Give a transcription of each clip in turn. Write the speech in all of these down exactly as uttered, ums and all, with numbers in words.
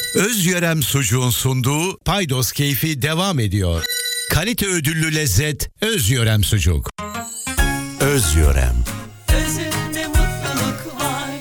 Özyörem Sucuğun sunduğu Paydos Keyfi devam ediyor. Kalite ödüllü lezzet Özyörem Sucuk. Özyörem. Özünde mutluluk var.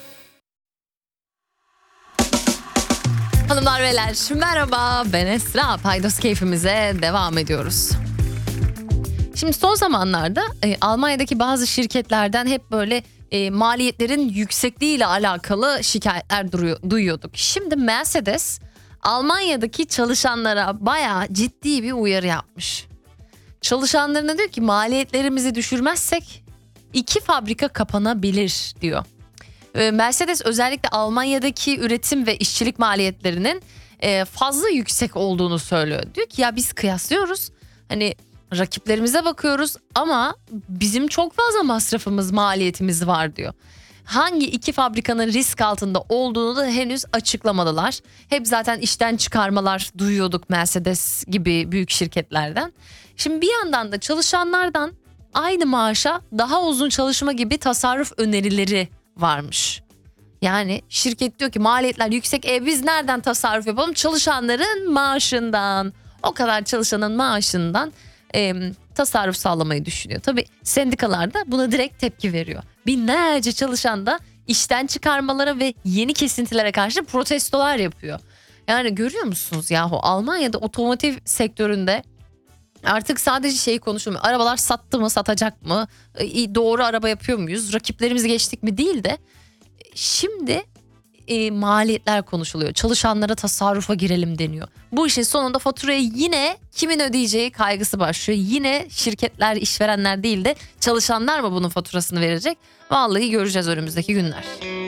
Hanımlar beyler merhaba, ben Esra. Paydos Keyfimize devam ediyoruz. Şimdi son zamanlarda e, Almanya'daki bazı şirketlerden hep böyle e, maliyetlerin yüksekliğiyle alakalı şikayetler duruyor, duyuyorduk. Şimdi Mercedes Almanya'daki çalışanlara bayağı ciddi bir uyarı yapmış. Çalışanlarına diyor ki maliyetlerimizi düşürmezsek iki fabrika kapanabilir diyor. E, Mercedes özellikle Almanya'daki üretim ve işçilik maliyetlerinin e, fazla yüksek olduğunu söylüyor. Diyor ki ya biz kıyaslıyoruz. Hani rakiplerimize bakıyoruz ama bizim çok fazla masrafımız, maliyetimiz var diyor. Hangi iki fabrikanın risk altında olduğunu da henüz açıklamadılar. Hep zaten işten çıkarmalar duyuyorduk Mercedes gibi büyük şirketlerden. Şimdi bir yandan da çalışanlardan aynı maaşa daha uzun çalışma gibi tasarruf önerileri varmış. Yani şirket diyor ki maliyetler yüksek, e biz nereden tasarruf yapalım? Çalışanların maaşından, o kadar çalışanın maaşından e, tasarruf sağlamayı düşünüyor. Tabii sendikalar da buna direkt tepki veriyor. Binlerce çalışan da işten çıkarmalara ve yeni kesintilere karşı protestolar yapıyor. Yani görüyor musunuz yahu Almanya'da otomotiv sektöründe artık sadece şey konuşulmuyor. Arabalar sattı mı, satacak mı? E, doğru araba yapıyor muyuz? Rakiplerimizi geçtik mi değil de şimdi e, maliyetler konuşuluyor. Çalışanlara tasarrufa girelim deniyor. Bu işin sonunda faturayı yine kimin ödeyeceği kaygısı başlıyor. Yine şirketler, işverenler değil de çalışanlar mı bunun faturasını verecek? Vallahi göreceğiz önümüzdeki günler.